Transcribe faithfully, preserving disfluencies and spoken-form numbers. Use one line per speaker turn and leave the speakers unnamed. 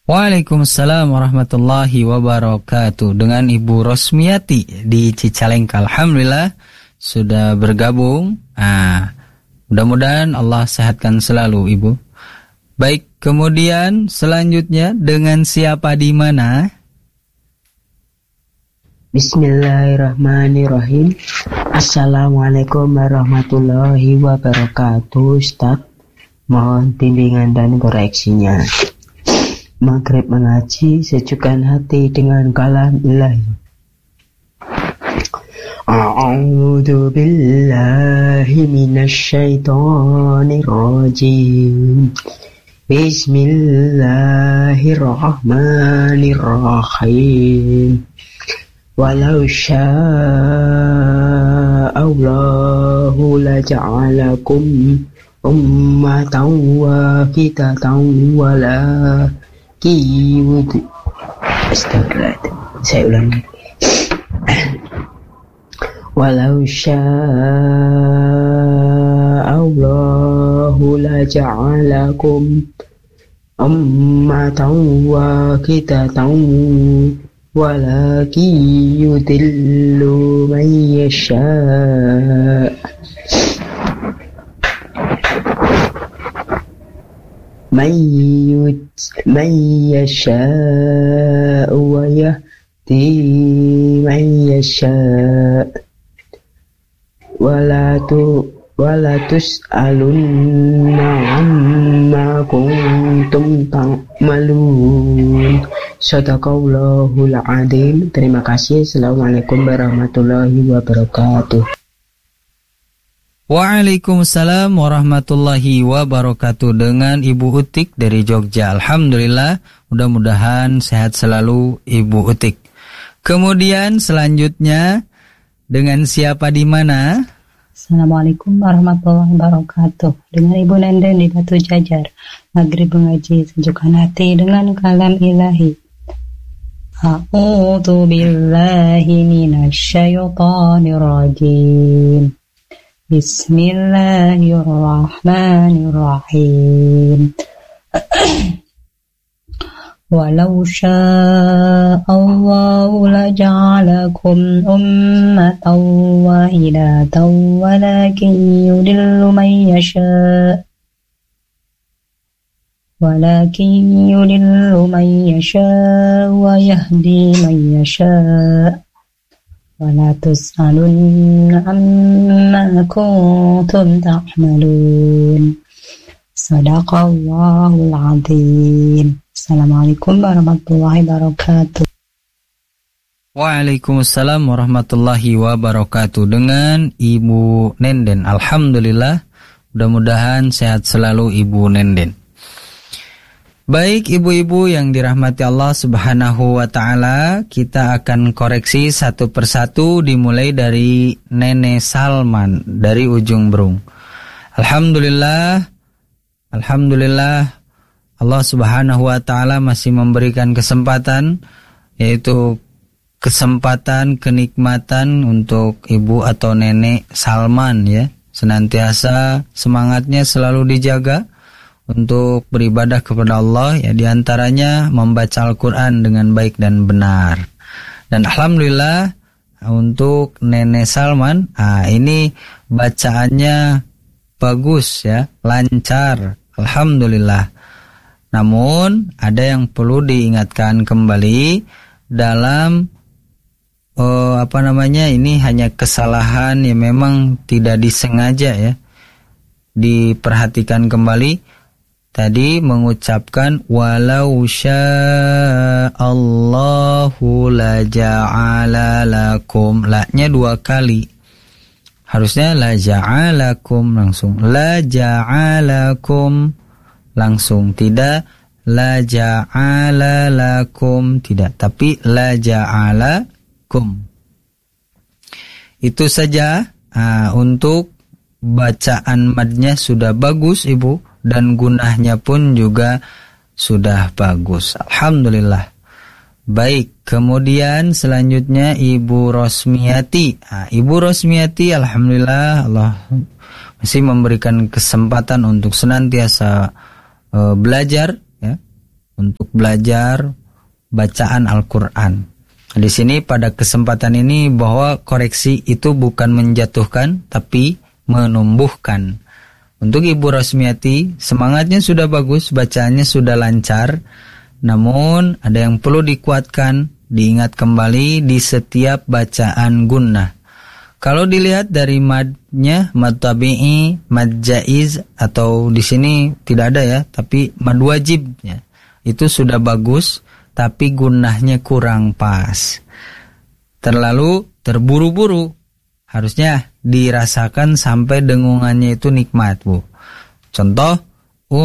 Waalaikumsalam warahmatullahi wabarakatuh. Dengan Ibu Rosmiati di Cicalengka. Alhamdulillah sudah bergabung. Nah, mudah-mudahan Allah sehatkan selalu Ibu. Baik, kemudian selanjutnya dengan siapa di mana?
Bismillahirrahmanirrahim. Assalamualaikum warahmatullahi wabarakatuh. Ustaz, mohon bimbingan dan koreksinya. Maghrib mengaji sejukkan hati dengan kalam ilahi. A'udzu billahi minasyaitonir rajim. Bismillahirrahmanirrahim. Walau sya'allahu laja'alakum ummatan wahidatan wala Kiwud. Astagfirullah. Saya ulangi. Walau sya'allahu laja'alakum ummatan wahidatan walakin yudillu man yasha'. Man yasha'u wa yahdi man yasha' wala tu wala tus'alunna amma kuntum ta'malun. Shadaqallahul adzim. Terima kasih. Assalamualaikum warahmatullahi wabarakatuh.
Waalaikumsalam warahmatullahi wabarakatuh. Dengan Ibu Utik dari Jogja. Alhamdulillah, mudah-mudahan sehat selalu Ibu Utik. Kemudian selanjutnya dengan siapa di mana?
Assalamualaikum warahmatullahi wabarakatuh. Dengan Ibu Nenden di Batu Jajar. Maghrib mengaji sejukkan hati dengan kalam ilahi. A'udzu billahi minasyaitonir rajim. Bismillahirrahmanirrahim. Walau sya'allahu laja'alakum ummatan wahidatan walakin yudillu man yasha' walakin yudillu man yasha' wa yahdi man yasha' wala tus'alunna amma kuntum ta'malun. Sadaqallahul adzim. Assalamualaikum warahmatullahi wabarakatuh.
Waalaikumsalam warahmatullahi wabarakatuh. Dengan Ibu Nenden. Alhamdulillah, mudah-mudahan sehat selalu Ibu Nenden. Baik ibu-ibu yang dirahmati Allah Subhanahu wa ta'ala, kita akan koreksi satu persatu dimulai dari Nenek Salman dari Ujung Berung. Alhamdulillah, Alhamdulillah Allah Subhanahu wa ta'ala masih memberikan kesempatan, yaitu kesempatan, kenikmatan untuk ibu atau Nenek Salman ya. Senantiasa semangatnya selalu dijaga untuk beribadah kepada Allah, ya diantaranya membaca Al-Quran dengan baik dan benar. Dan Alhamdulillah untuk Nenek Salman, ah, ini bacaannya bagus ya, lancar, Alhamdulillah. Namun ada yang perlu diingatkan kembali dalam oh, apa namanya ini hanya kesalahan yang memang tidak disengaja ya. Diperhatikan kembali. Tadi mengucapkan walau sya'allahu laja'ala lakum. La-nya dua kali. Harusnya laja'alakum langsung. Laja'alakum langsung. Tidak laja'ala lakum. Tidak. Tapi laja'alakum. Itu saja. Nah, untuk bacaan madnya sudah bagus ibu. Dan gunahnya pun juga sudah bagus. Alhamdulillah. Baik, kemudian selanjutnya Ibu Rosmiati. Nah, Ibu Rosmiati, Alhamdulillah Allah masih memberikan kesempatan untuk senantiasa uh, belajar, ya, untuk untuk belajar bacaan Al-Quran. Di sini pada kesempatan ini bahwa koreksi itu bukan menjatuhkan tapi menumbuhkan. Untuk Ibu Rosmiati, semangatnya sudah bagus, bacaannya sudah lancar, namun ada yang perlu dikuatkan, diingat kembali di setiap bacaan gunnah. Kalau dilihat dari madnya, mad tabi'i, mad jaiz, atau di sini tidak ada ya, tapi mad wajibnya itu sudah bagus, tapi gunnahnya kurang pas. Terlalu terburu-buru. Harusnya dirasakan sampai dengungannya itu nikmat, Bu. Contoh,